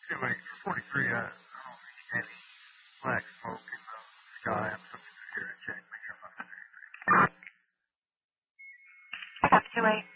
Anyway, for 43, I don't see any black smoke in the sky. I'm supposed to here and check, make sure I'm not missing anything. Pick up 28.